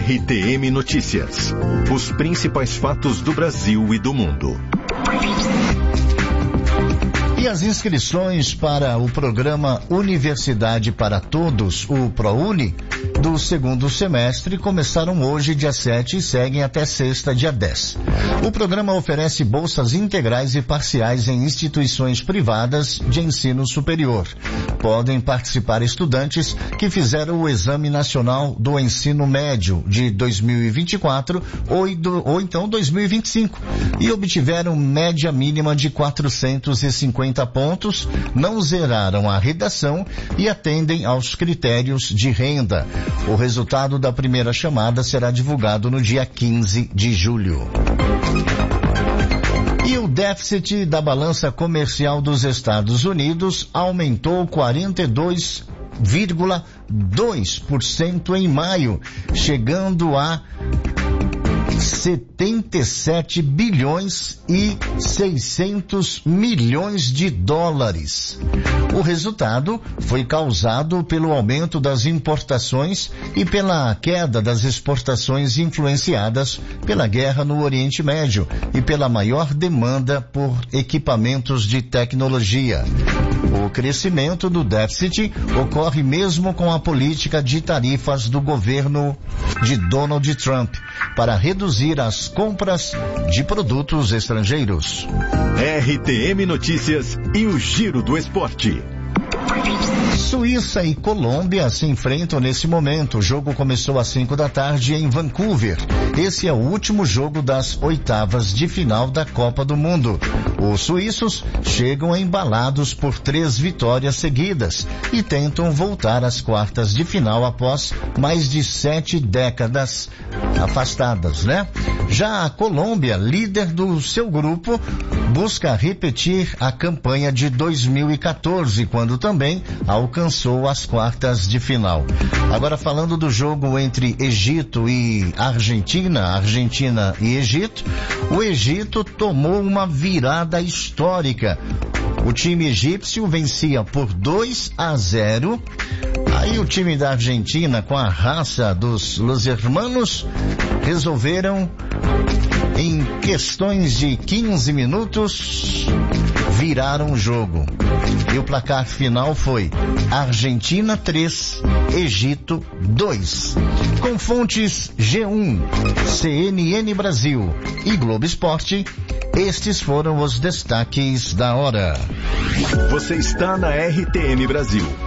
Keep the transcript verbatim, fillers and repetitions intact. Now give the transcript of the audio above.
R T M Notícias. Os principais fatos do Brasil e do mundo. E as inscrições para o programa Universidade para Todos, o ProUni, do segundo semestre começaram hoje, dia sete, e seguem até sexta, dia dez. O programa oferece bolsas integrais e parciais em instituições privadas de ensino superior. Podem participar estudantes que fizeram o Exame Nacional do Ensino Médio de dois mil e vinte e quatro ou, do, ou então dois mil e vinte e cinco e obtiveram média mínima de quatrocentos e cinquenta pontos, não zeraram a redação e atendem aos critérios de renda. O resultado da primeira chamada será divulgado no dia quinze de julho. E o déficit da balança comercial dos Estados Unidos aumentou quarenta e dois vírgula dois por cento em maio, chegando a setenta e sete bilhões e seiscentos milhões de dólares. O resultado foi causado pelo aumento das importações e pela queda das exportações influenciadas pela guerra no Oriente Médio e pela maior demanda por equipamentos de tecnologia. O crescimento do déficit ocorre mesmo com a política de tarifas do governo de Donald Trump para reduzir as compras de produtos estrangeiros. R T M Notícias e o Giro do Esporte. Suíça e Colômbia se enfrentam nesse momento. O jogo começou às cinco da tarde em Vancouver. Esse é o último jogo das oitavas de final da Copa do Mundo. Os suíços chegam embalados por três vitórias seguidas e tentam voltar às quartas de final após mais de sete décadas afastadas, né? Já a Colômbia, líder do seu grupo, busca repetir a campanha de dois mil e quatorze, quando também alcançou as quartas de final. Agora, falando do jogo entre Egito e Argentina, Argentina e Egito, o Egito tomou uma virada histórica. O time egípcio vencia por dois a zero. Aí o time da Argentina, com a raça dos Los Hermanos, resolveram, em questões de quinze minutos, viraram o jogo. E o placar final foi Argentina três, Egito dois. Com fontes G um, C N N Brasil e Globo Esporte, estes foram os destaques da hora. Você está na R T M Brasil.